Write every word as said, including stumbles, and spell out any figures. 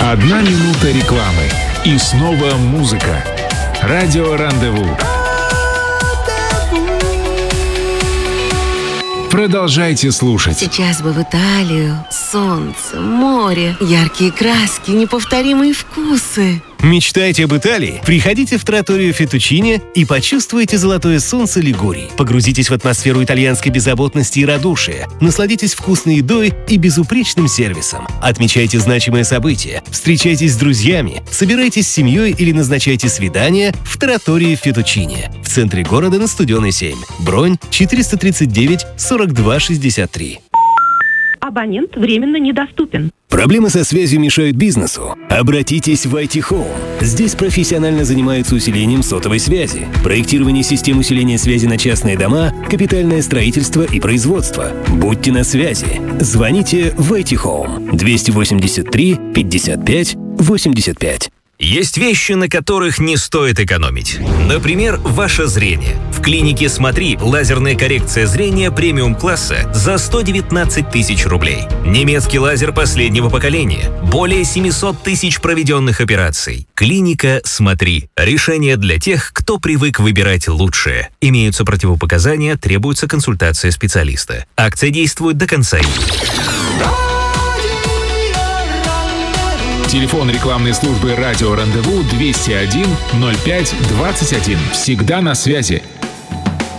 Одна минута рекламы. И снова музыка. Радио Рандеву. Продолжайте слушать. Сейчас бы в Италию. Солнце, море, яркие краски, неповторимые вкусы. Мечтаете об Италии? Приходите в тратторию Феттучини и почувствуйте золотое солнце Лигурии. Погрузитесь в атмосферу итальянской беззаботности и радушия. Насладитесь вкусной едой и безупречным сервисом. Отмечайте значимые события. Встречайтесь с друзьями. Собирайтесь с семьей или назначайте свидание в траттории Феттучини. В центре города на Студеной семь. Бронь четыреста тридцать девять сорок два шестьдесят три. Абонент временно недоступен. Проблемы со связью мешают бизнесу? Обратитесь в ай ти Home. Здесь профессионально занимаются усилением сотовой связи, проектирование систем усиления связи на частные дома, капитальное строительство и производство. Будьте на связи. Звоните в ай ти Home двести восемьдесят три пятьдесят пять восемьдесят пять. Есть вещи, на которых не стоит экономить. Например, ваше зрение. В клинике «Смотри» лазерная коррекция зрения премиум-класса за сто девятнадцать тысяч рублей. Немецкий лазер последнего поколения. Более семьсот тысяч проведенных операций. Клиника «Смотри». Решение для тех, кто привык выбирать лучшее. Имеются противопоказания, требуется консультация специалиста. Акция действует до конца июля. Телефон рекламной службы «Радио Рандеву» двести один ноль пять двадцать один. Всегда на связи.